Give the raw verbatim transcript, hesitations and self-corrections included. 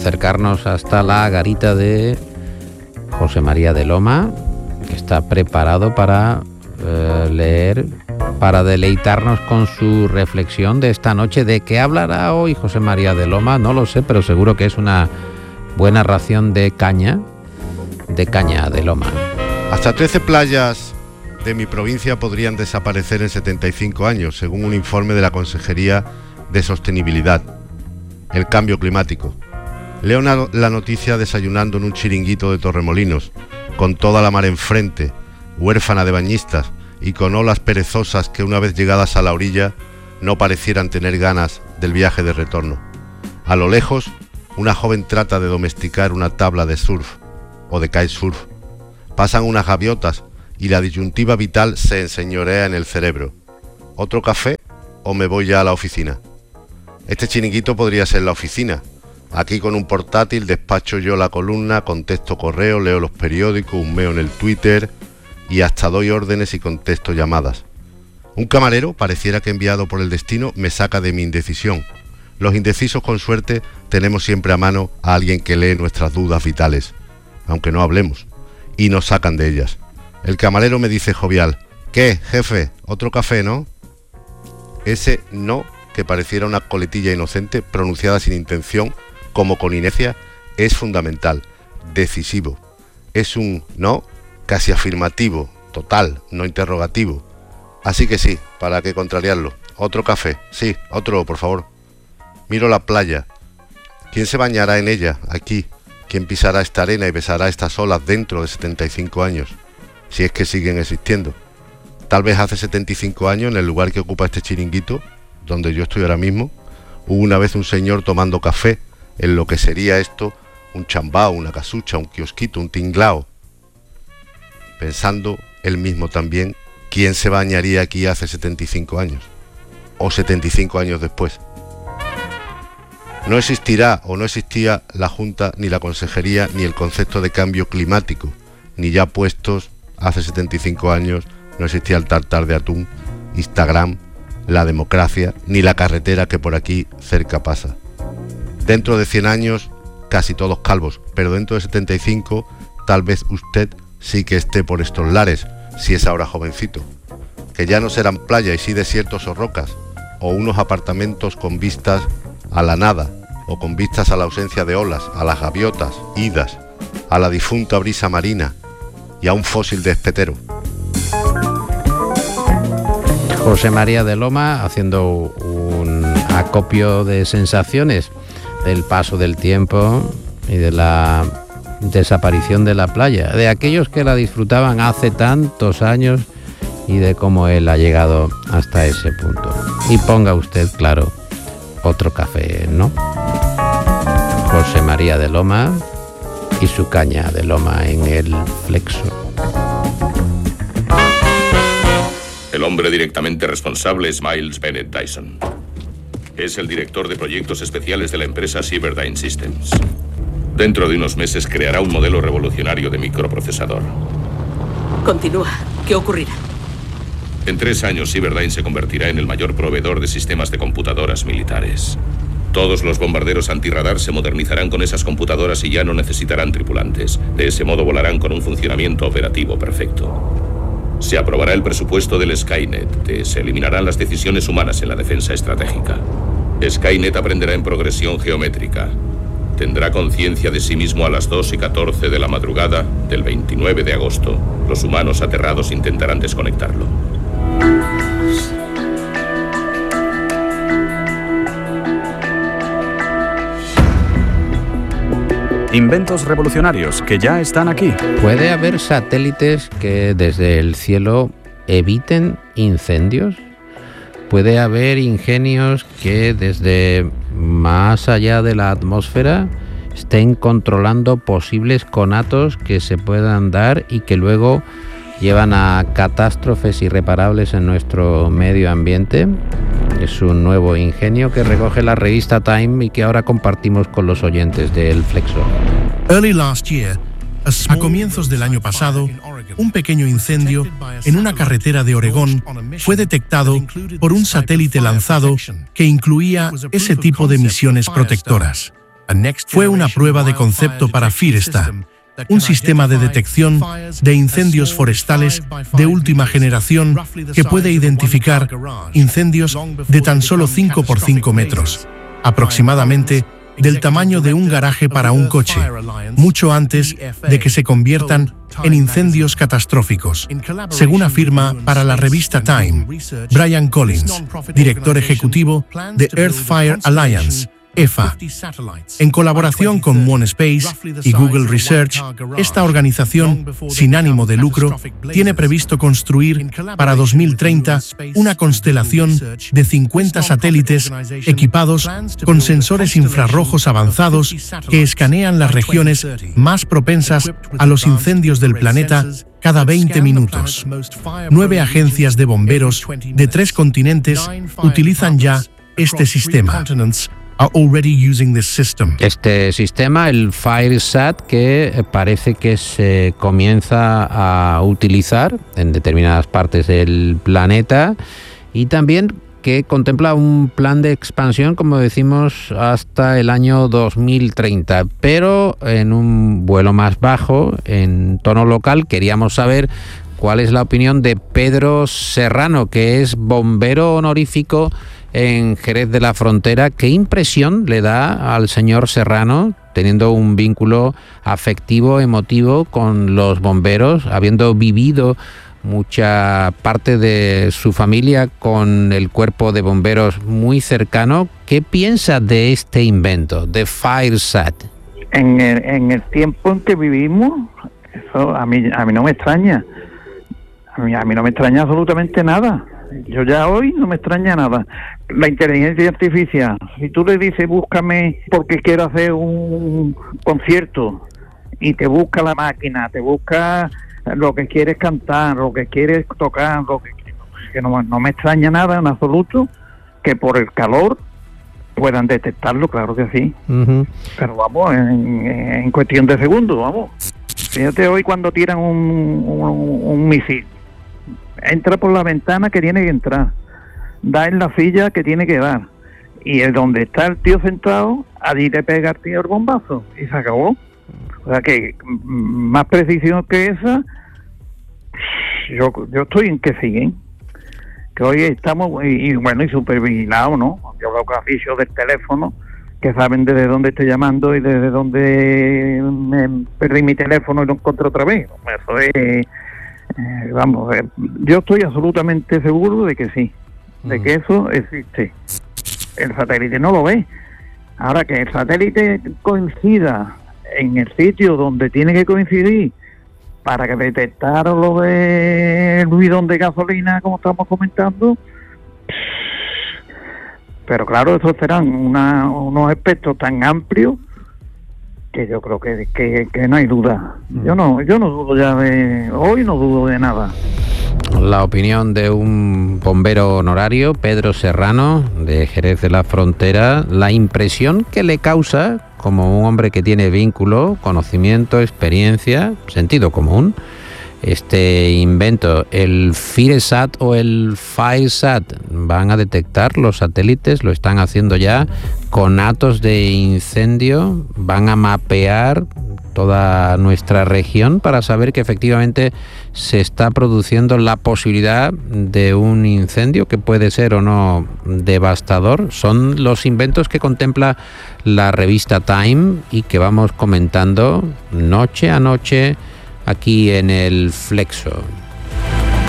acercarnos hasta la garita de José María de Loma, que está preparado para eh, leer, para deleitarnos con su reflexión de esta noche. ¿De qué hablará hoy José María de Loma? No lo sé, pero seguro que es una buena ración de caña, de caña de Loma. Hasta trece playas de mi provincia podrían desaparecer en setenta y cinco años, según un informe de la Consejería de Sostenibilidad. El cambio climático. Leo una, la noticia desayunando en un chiringuito de Torremolinos, con toda la mar enfrente, huérfana de bañistas y con olas perezosas que una vez llegadas a la orilla no parecieran tener ganas del viaje de retorno. A lo lejos, una joven trata de domesticar una tabla de surf o de kitesurf. Pasan unas gaviotas y la disyuntiva vital se enseñorea en el cerebro. ¿Otro café o me voy ya a la oficina? Este chiringuito podría ser la oficina. Aquí con un portátil despacho yo la columna, contesto correo, leo los periódicos, humeo en el Twitter y hasta doy órdenes y contesto llamadas. Un camarero, pareciera que enviado por el destino, me saca de mi indecisión. Los indecisos, con suerte, tenemos siempre a mano a alguien que lee nuestras dudas vitales, aunque no hablemos, y nos sacan de ellas. El camarero me dice jovial: ¿qué, jefe? ¿Otro café, no? Ese no, que pareciera una coletilla inocente, pronunciada sin intención, como con inercia, es fundamental, decisivo. Es un no casi afirmativo, total, no interrogativo. Así que sí, ¿para qué contrariarlo? Otro café, sí, otro, por favor. Miro la playa. ¿Quién se bañará en ella, aquí? ¿Quién pisará esta arena y besará estas olas dentro de setenta y cinco años? Si es que siguen existiendo. Tal vez hace setenta y cinco años, en el lugar que ocupa este chiringuito, donde yo estoy ahora mismo, hubo una vez un señor tomando café en lo que sería esto un chambao, una casucha, un kiosquito, un tinglao. Pensando él mismo también, ¿quién se bañaría aquí hace setenta y cinco años? O setenta y cinco años después. No existirá o no existía la Junta, ni la Consejería, ni el concepto de cambio climático, ni ya puestos hace setenta y cinco años no existía el tartar de atún, Instagram, la democracia, ni la carretera que por aquí cerca pasa. Dentro de cien años, casi todos calvos, pero dentro de setenta y cinco, tal vez usted sí que esté por estos lares, si es ahora jovencito. Que ya no serán playa y sí desiertos o rocas, o unos apartamentos con vistas a la nada, o con vistas a la ausencia de olas, a las gaviotas, idas, a la difunta brisa marina y a un fósil de espetero. José María de Loma haciendo un acopio de sensaciones del paso del tiempo y de la desaparición de la playa, de aquellos que la disfrutaban hace tantos años y de cómo él ha llegado hasta ese punto. Y ponga usted, claro, otro café, ¿no? José María de Loma y su caña de Loma en el Flexo. El hombre directamente responsable es Miles Bennett Dyson. Es el director de proyectos especiales de la empresa Cyberdyne Systems. Dentro de unos meses creará un modelo revolucionario de microprocesador. Continúa. ¿Qué ocurrirá? En tres años, Cyberdyne se convertirá en el mayor proveedor de sistemas de computadoras militares. Todos los bombarderos antirradar se modernizarán con esas computadoras y ya no necesitarán tripulantes. De ese modo volarán con un funcionamiento operativo perfecto. Se aprobará el presupuesto del Skynet. Se eliminarán las decisiones humanas en la defensa estratégica. Skynet aprenderá en progresión geométrica. Tendrá conciencia de sí mismo a las dos y catorce de la madrugada del veintinueve de agosto. Los humanos aterrados intentarán desconectarlo. Inventos revolucionarios que ya están aquí. ¿Puede haber satélites que desde el cielo eviten incendios? ¿Puede haber ingenios que desde más allá de la atmósfera estén controlando posibles conatos que se puedan dar y que luego llevan a catástrofes irreparables en nuestro medio ambiente? Es un nuevo ingenio que recoge la revista Time y que ahora compartimos con los oyentes del Flexo. A comienzos del año pasado, un pequeño incendio en una carretera de Oregón fue detectado por un satélite lanzado que incluía ese tipo de misiones protectoras. Fue una prueba de concepto para Firestone, un sistema de detección de incendios forestales de última generación que puede identificar incendios de tan solo cinco por cinco metros, aproximadamente del tamaño de un garaje para un coche, mucho antes de que se conviertan en incendios catastróficos, según afirma para la revista Time Brian Collins, director ejecutivo de Earth Fire Alliance, E F A. En colaboración con MoonSpace y Google Research, esta organización sin ánimo de lucro tiene previsto construir para dos mil treinta una constelación de cincuenta satélites equipados con sensores infrarrojos avanzados que escanean las regiones más propensas a los incendios del planeta cada veinte minutos. Nueve agencias de bomberos de tres continentes utilizan ya este sistema. Are already using this system. Este sistema, el FireSat, que parece que se comienza a utilizar en determinadas partes del planeta y también que contempla un plan de expansión, como decimos, hasta el año dos mil treinta, pero en un vuelo más bajo, en tono local. Queríamos saber cuál es la opinión de Pedro Serrano, que es bombero honorífico en Jerez de la Frontera. ¿Qué impresión le da al señor Serrano, teniendo un vínculo afectivo, emotivo con los bomberos, habiendo vivido mucha parte de su familia con el cuerpo de bomberos muy cercano? ¿Qué piensa de este invento, de FireSat? En el, en el tiempo en que vivimos, eso a mí, a mí no me extraña. A mí, a mí no me extraña absolutamente nada. Yo ya hoy no me extraña nada. La inteligencia artificial, si tú le dices búscame porque quiero hacer un concierto y te busca la máquina, te busca lo que quieres cantar, lo que quieres tocar, lo que, que no, no me extraña nada en absoluto que por el calor puedan detectarlo, claro que sí. Uh-huh. Pero vamos, en, en cuestión de segundos, vamos. Fíjate hoy cuando tiran un, un, un misil. Entra por la ventana que tiene que entrar, da en la silla que tiene que dar, y el donde está el tío sentado, allí le pega el tío el bombazo, y se acabó. O sea que más precisión que esa, yo yo estoy en que siguen, que hoy estamos, y, y bueno, y súper vigilados, ¿no? Yo veo cafichos del teléfono, que saben desde dónde estoy llamando y desde dónde me perdí mi teléfono y lo encontré otra vez. Eso es... Eh, vamos, eh, yo estoy absolutamente seguro de que sí, de que eso existe. El satélite no lo ve. Ahora que el satélite coincida en el sitio donde tiene que coincidir para que detectar lo del bidón de gasolina, como estamos comentando, pero claro, eso serán una, unos aspectos tan amplios que yo creo que, que, que no hay duda. Yo no, yo no dudo ya de... Hoy no dudo de nada. La opinión de un bombero honorario, Pedro Serrano, de Jerez de la Frontera, la impresión que le causa, como un hombre que tiene vínculo, conocimiento, experiencia, sentido común, este invento, el FireSat o el FireSat, van a detectar los satélites, lo están haciendo ya, conatos de incendio, van a mapear toda nuestra región para saber que efectivamente se está produciendo la posibilidad de un incendio que puede ser o no devastador. Son los inventos que contempla la revista Time y que vamos comentando noche a noche aquí en el Flexo.